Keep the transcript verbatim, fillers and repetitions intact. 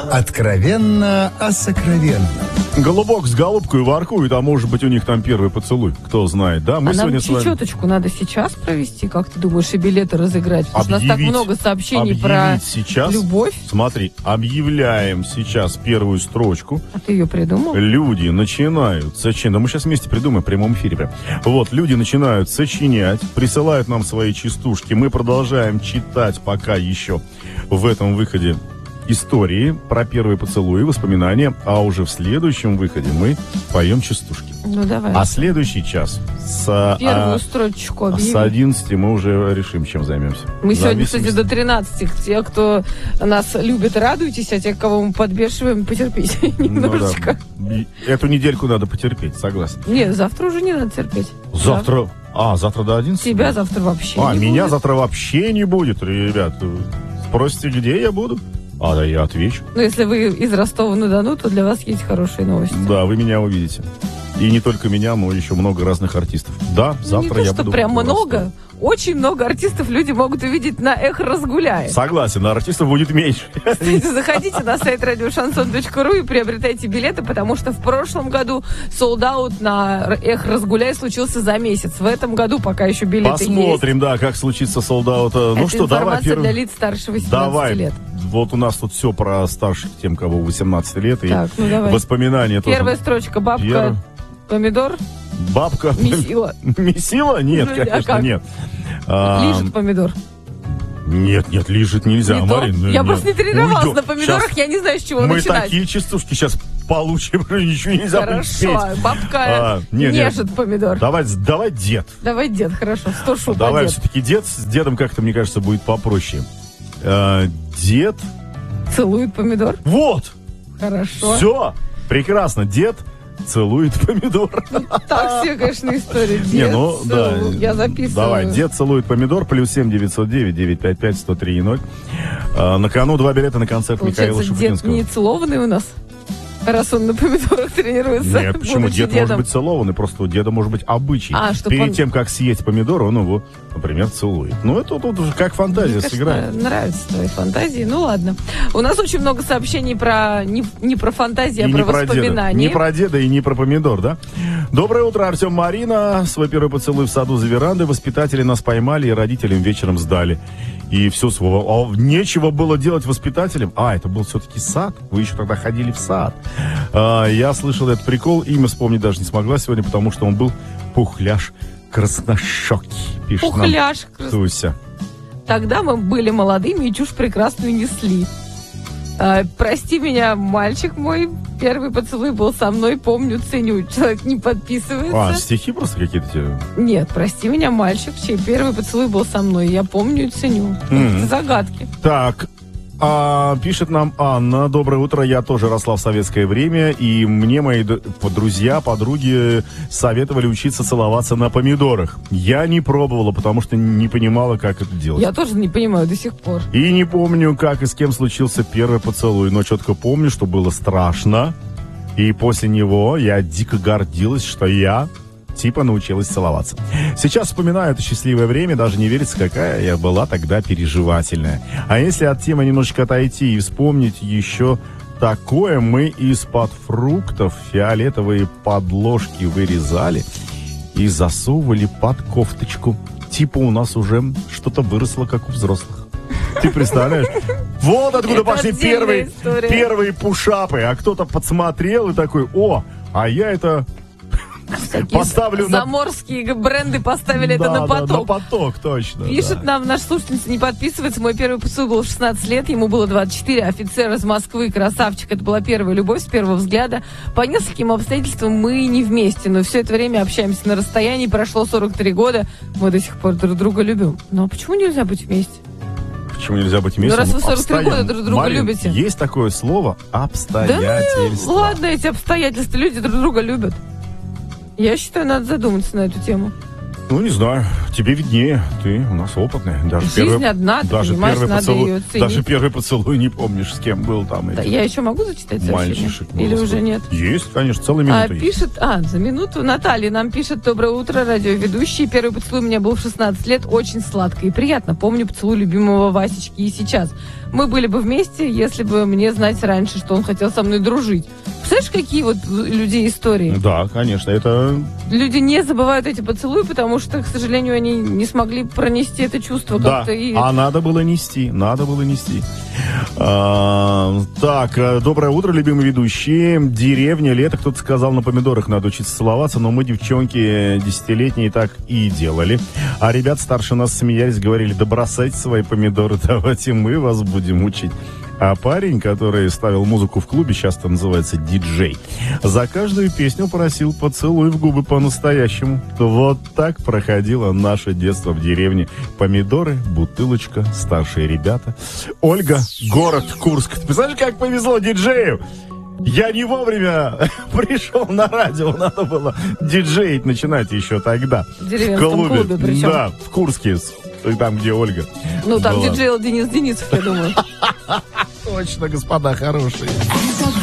Откровенно о сокровенном. Голубок с голубкой воркует, а может быть у них там первый поцелуй. Кто знает, да? Мы а сегодня нам с вами... чечеточку надо сейчас провести, как ты думаешь, и билеты разыграть? Потому что у нас так Объявить- много сообщений объявить про сейчас, любовь. Смотри, объявляем сейчас первую строчку. А ты ее придумал? Люди начинают сочинять. Да мы сейчас вместе придумаем в прямом эфире. Прям. Вот, люди начинают сочинять, присылают нам свои частушки. Мы продолжаем читать пока еще в этом выходе истории про первые поцелуи, воспоминания, а уже в следующем выходе мы поем частушки. Ну давай. А следующий час с, Первую а, строчку объяви. с одиннадцати мы уже решим, чем займемся. Мы сегодня, Зависимости- кстати, до тринадцати. Те, кто нас любит, радуйтесь, а те, кого мы подбешиваем, потерпите Ну немножечко. да. И Эту недельку надо потерпеть, согласен. Нет, завтра уже не надо терпеть. Завтра... А, завтра до одиннадцати? Тебя завтра вообще А, не меня будет. завтра вообще не будет, ребят. Спросите, где я буду? А, да, я отвечу. Но если вы из Ростова-на-Дону, то для вас есть хорошие новости. Да, вы меня увидите. И не только меня, но еще много разных артистов. Да, Ну, завтра не то, я что буду... прям в Ростове. много. Очень много артистов люди могут увидеть на «Эх, разгуляй». Согласен, а артистов будет меньше. Кстати, заходите на сайт радио шансон точка ру и приобретайте билеты, потому что в прошлом году солд-аут на «Эх, разгуляй» случился за месяц. В этом году пока еще билеты Посмотрим, да, как случится солдат. есть. Ну Это что, давай информация первый... для лиц старше восемнадцати Давай. лет. Вот у нас тут все про старших, тем, кого восемнадцать лет. И Так, ну давай. воспоминания Первая тоже. строчка. Бабка, Пер- помидор, Бабка... месила. Месила? Нет, Ну, а конечно, как? нет. А, Лижет помидор. Нет, нет, лижет нельзя, Не то? Марин. ну, Я нет. просто не тренировалась Уйдем. на помидорах, Щас я не знаю, с чего мы начинать. такие частушки сейчас получим, ничего нельзя будет Хорошо, петь. бабка А, нет, нет. нежит помидор. Давай, давай дед. Давай дед, хорошо, сто шут на Давай дед. все-таки дед. С дедом как-то, мне кажется, будет попроще. А, дед. Целует помидор. Вот! Хорошо. Все! Прекрасно. Дед целует помидор. Так себе, конечно, история. Дед Не, ну, да. целует. Я записываю. Давай, дед целует помидор, плюс семь девятьсот девять девятьсот пятьдесят пять сто три ноль. А, на кону два билета на концерт Михаила Получается, дед Шуфутинского. не целованный у нас, раз он на помидорах тренируется. Нет, почему? будучи Дед дедом. может быть целованный, просто у деда может быть обычай. А, чтоб Перед он- тем, как съесть помидор, он его, например, целует. Ну, это тут уже как фантазия Мне кажется, сыграет. нравятся твои фантазии. Ну ладно. У нас очень много сообщений про не, не про фантазии, а И про не про деда. воспоминания. Не про деда и не про помидор, да? Доброе утро, Артем, Марина. Свой первый поцелуй в саду за верандой. Воспитатели нас поймали и родителям вечером сдали. И все, а нечего было делать воспитателям. А, это был все-таки сад. Вы еще тогда ходили в сад. А, я слышал этот прикол. Имя вспомнить даже не смогла сегодня, потому что он был пухляш краснощекий. Пишет нам Пухляш. крас- Туся. Тогда мы были молодыми и чушь прекрасную несли. А, прости меня, мальчик мой. Первый поцелуй был со мной, помню, ценю. Человек не подписывается. А, стихи просто какие-то тебе? Нет, прости меня, мальчик, чей первый поцелуй был со мной. Я помню и ценю. Мгм. Это загадки. Так, а, пишет нам Анна. Доброе утро, я тоже росла в советское время, и мне мои д- друзья, подруги советовали учиться целоваться на помидорах. Я не пробовала, потому что не понимала, как это делать. Я тоже не понимаю до сих пор. И не помню, как и с кем случился первый поцелуй, но четко помню, что было страшно. И после него я дико гордилась, что я типа научилась целоваться. Сейчас вспоминаю это счастливое время, даже не верится, какая я была тогда переживательная. А если от темы немножечко отойти и вспомнить еще такое, мы из-под фруктов фиолетовые подложки вырезали и засовывали под кофточку. Типа у нас уже что-то выросло, как у взрослых. Ты представляешь? Вот откуда Это пошли отдельная первые, история. первые пушапы. А кто-то подсмотрел и такой: о, а я это Такие поставлю на... заморские бренды поставили это Да, на да, поток. на поток, точно. Пишет да. нам наш слушательница, не подписывается. Мой первый поцелуй был в шестнадцать лет, ему было двадцать четыре. Офицер из Москвы, красавчик. Это была первая любовь с первого взгляда. По нескольким обстоятельствам мы не вместе, но все это время общаемся на расстоянии. Прошло сорок три года. Мы до сих пор друг друга любим. Но почему нельзя быть вместе? Почему нельзя быть вместе? Ну, раз вы сорок три обстоя- года друг друга Марин, любите. Есть такое слово Да обстоятельства. ну, ладно, эти обстоятельства. Люди друг друга любят. Я считаю, надо задуматься на эту тему. Ну, не знаю, тебе виднее, ты у нас опытный. Даже Жизнь первый, одна, ты даже понимаешь, первый надо поцелуй, ее ценить. даже первый поцелуй не помнишь, с кем был там. Да, эти я еще могу зачитать сообщение? мальчишек. Или молодых. уже нет? Есть, конечно, целая минута А, есть. пишет, а, за минуту Наталья нам пишет: доброе утро, радиоведущий. Первый поцелуй у меня был в шестнадцать лет, очень сладко и приятно. Помню поцелуй любимого Васечки и сейчас. Мы были бы вместе, если бы мне знать раньше, что он хотел со мной дружить. Представляешь, какие вот у людей истории? Да, конечно, это... Люди не забывают эти поцелуи, потому что, к сожалению, они не смогли пронести это чувство Да, как-то. И... а надо было нести, надо было нести. А, так, э, доброе утро, любимые ведущие. Деревня, лето, кто-то сказал, на помидорах надо учиться целоваться, но мы, девчонки, десятилетние, так и делали. А ребят старше нас смеялись, говорили: да бросайте свои помидоры, давайте мы вас будем учить. А парень, который ставил музыку в клубе, сейчас это называется диджей, за каждую песню просил поцелуй в губы по-настоящему. Вот так проходило наше детство в деревне. Помидоры, бутылочка, старшие ребята. Ольга, город Курск. Ты представляешь, как повезло диджею? Я не вовремя пришел на радио, надо было диджеить начинать еще тогда. В деревенском клубе причем. Да, в Курске, там, где Ольга. Ну, там была. диджейл Денис Денисов, я думаю. Точно, господа хорошие.